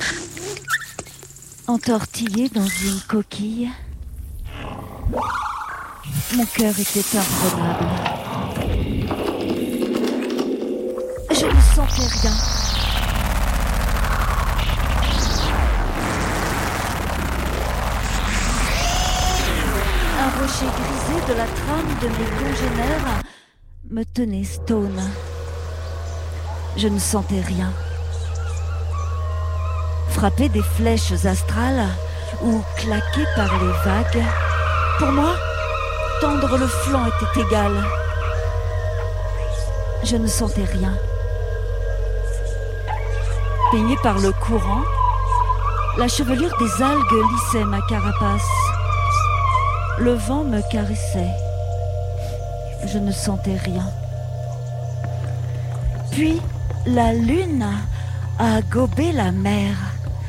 Entortillé dans une coquille, mon cœur était imprenable. Je ne sentais rien. Un rocher grisé de la trame de mes congénères me tenait stone. Je ne sentais rien. Frappé des flèches astrales ou claqué par les vagues, pour moi, tendre le flanc était égal. Je ne sentais rien. Peignée par le courant, la chevelure des algues lissait ma carapace. Le vent me caressait. Je ne sentais rien. Puis la lune a gobé la mer.